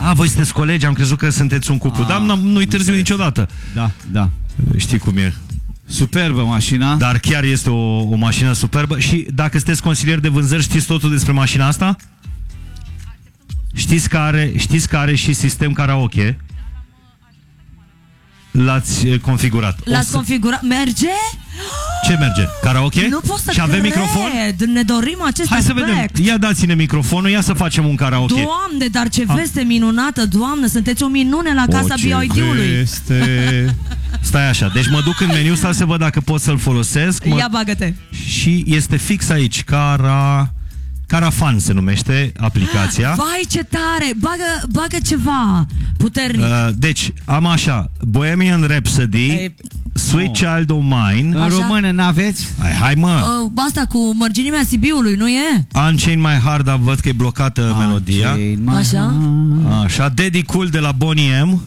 voi sunteți colegi, am crezut că sunteți un cuplu. Dar nu-i târziu niciodată. Da. Știi cum e. Superbă mașina. Dar chiar este o mașină superbă. Și dacă sunteți consilier de vânzări, știți totul despre mașina asta? Știți că are și sistem karaoke? L-ați configurat. L-ați configurat? Merge? Ce merge? Karaoke? Nu pot să și avem microfon? Ne dorim acest Hai aspect. să vedem. Ia dați-ne microfonul, ia să facem un karaoke. Doamne, dar ce veste minunată, Doamne, sunteți o minune la casa BID-ului. Stai așa, deci mă duc în meniu să văd dacă pot să-l folosesc. Ia bagă-te. Și este fix aici, Carafan se numește aplicația. Vai, ce tare! Bagă ceva puternic. Deci, am așa, Bohemian Rhapsody, Sweet Child of Mine. În română n-aveți? Hai mă! Asta cu mărginimea Sibiului, nu e? Unchain My Heart, dar văd că e blocată melodia. Așa? Așa, Daddy Cool de la Boney M.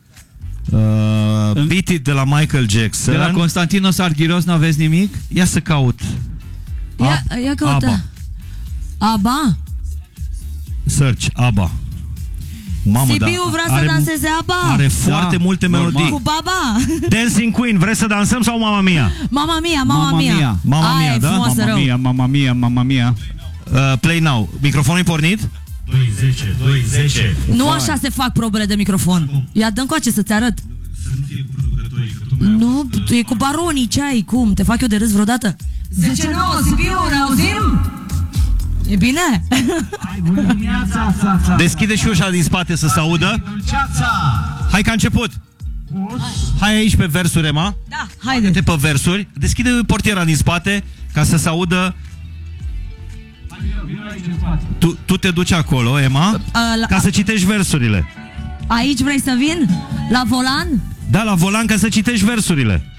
Beat It de la Michael Jackson. De la Constantinos Argyros n-aveți nimic? Ia să caut. Ia căută. ABBA? Search, ABBA. Mamă, Sibiu vrea să danseze ABBA? Are foarte multe melodii. Cu Baba? Dancing Queen, vreți să dansăm sau Mamma Mia? Mamma Mia. Mamma Mia, da? Mamma Mia. Play now. Microfonul e pornit? 2-10. Nu așa se fac probele de microfon. Ia dă încoace să-ți arăt. Nu, tu e cu baronii, ce ai? Cum? Te fac eu de râs vreodată? 10-9, Sibiu, ne auzim? E bine? Deschide și ușa din spate să se audă. Hai că a început. Hai aici pe versuri, Emma. Da, haide. Te pe versuri. Deschide portiera din spate ca să se audă. Tu te duci acolo, Emma, ca să citești versurile. Aici vrei să vin? La volan? Da, la volan ca să citești versurile.